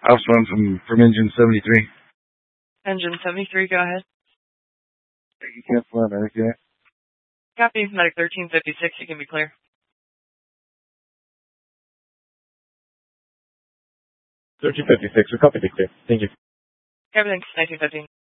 House one from engine 73. Engine 73, go ahead. You can't fly medic yet. Copy, medic 1356, you can be clear. 1356, we copy the clear. Thank you. Everything's 1915.